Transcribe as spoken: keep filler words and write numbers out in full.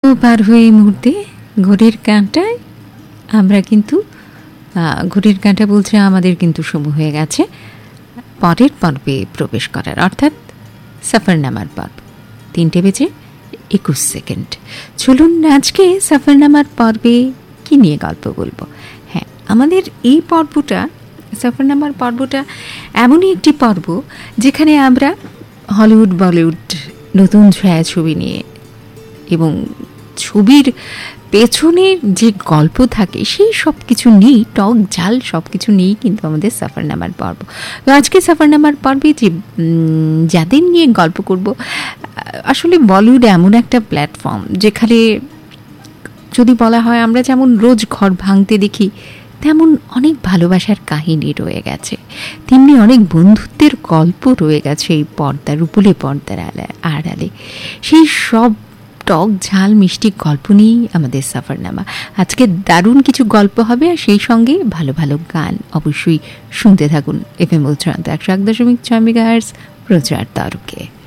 পার হয়ে এই মুহূর্তে ঘড়ির কাঁটায় আমরা কিন্তু ঘড়ির কাঁটা বলছে আমাদের কিন্তু সময় হয়ে গেছে পরের পর্বে প্রবেশ করার, অর্থাৎ সফরনামার পর্ব। তিনটে বেজে একুশ সেকেন্ড। চলুন আজকে সফরনামার পর্বে কি নিয়ে গল্প বলবো। হ্যাঁ, আমাদের এই পর্বটা, সফরনামার পর্বটা এমনই একটি পর্ব যেখানে আমরা হলিউড বলিউড নতুন ছায়াছবি নিয়ে এবং ছবির পেছনের যে গল্প থাকে সেই সব কিছু নিয়েই, টক ঝাল সব কিছু নিয়েই কিন্তু আমাদের সফরনামার পর্ব। তো আজকে সফরনামার পর্বে যে যাদের নিয়ে গল্প করব, আসলে বলিউড এমন একটা প্ল্যাটফর্ম যেখানে যদি বলা হয় আমরা যেমন রোজ ঘর ভাঙতে দেখি, তেমন অনেক ভালোবাসার কাহিনী রয়ে গেছে, তেমনি অনেক বন্ধুত্বের গল্প রয়ে গেছে এই পর্দার উপলে, পর্দার আড়ালে। সেই সব টক ঝাল মিষ্টি গল্প নিয়েই আমাদের সফরনামা। আজকে দারুণ কিছু গল্প হবে, আর সেই সঙ্গে ভালো ভালো গান। অবশ্যই শুনতে থাকুন এফএম উচ্চারণ একশো এক দশমিক ছয় মেগাহার্টজ প্রচার তারকে।